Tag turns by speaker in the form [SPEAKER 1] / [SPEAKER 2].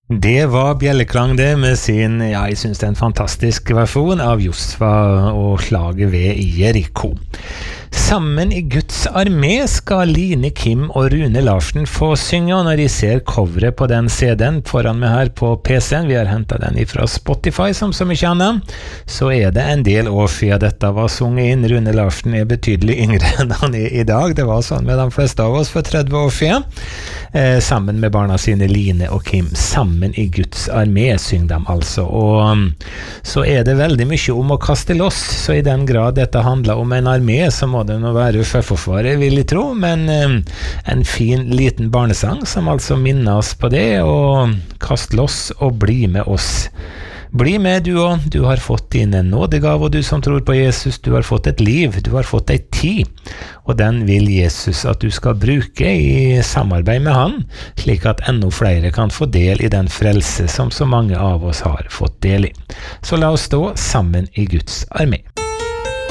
[SPEAKER 1] Det var Bjelleklang det med sin, jeg synes det er en fantastisk versjon av Josva og slaget ved Jericho. Sammen i Guds armé skal Line Kim og Rune Larsen få synge, og når jeg ser coveret på den CD-en foran meg her på PC-en, vi har hentet den fra Spotify som så mye annet, så er det en del år siden dette var sunget inn. Rune Larsen er betydelig yngre enn han er i dag, det var sånn med de fleste av oss for 30 år siden. Sammen med barna sine Line og Kim, sammen i Guds armé synger de altså, og så er det veldig mye om å kaste loss, så i den grad dette handler om en armé, så må det nå være Sjøforsvaret, vil jeg tro, men en fin liten barnesang som altså minner oss på det, og kast loss og bli med oss. Bli med du også, du har fått dine nådegave, og du som tror på Jesus, du har fått et liv, du har fått ei tid, og den vil Jesus at du skal bruke i samarbeid med han, slik at enda flere kan få del i den frelse som så mange av oss har fått del i. Så la oss stå sammen i Guds armé.